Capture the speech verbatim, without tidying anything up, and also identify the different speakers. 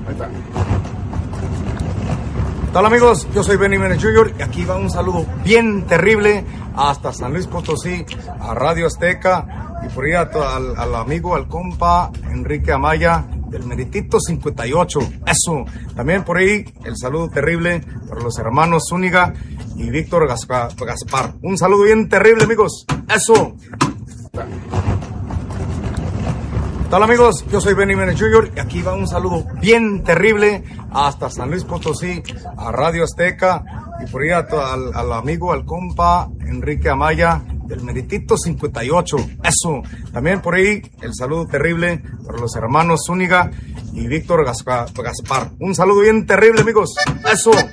Speaker 1: Ahí está. ¿Qué tal, amigos? Yo soy Benny Jiménez junior y aquí va un saludo bien terrible hasta San Luis Potosí, a Radio Azteca y por ahí a to- al, al amigo, al compa Enrique Amaya del Meritito cincuenta y ocho. Eso. También por ahí el saludo terrible para los hermanos Zúñiga y Víctor Gaspa- Gaspar. Un saludo bien terrible, amigos. Eso. ¿Qué tal, amigos? Yo soy Benny Jiménez junior y aquí va un saludo bien terrible hasta San Luis Potosí, a Radio Azteca y por ahí a to- al, al amigo, al compa Enrique Amaya del Meritito cincuenta y ocho. Eso. También por ahí el saludo terrible para los hermanos Zúñiga y Víctor Gaspa- Gaspar. Un saludo bien terrible, amigos. Eso.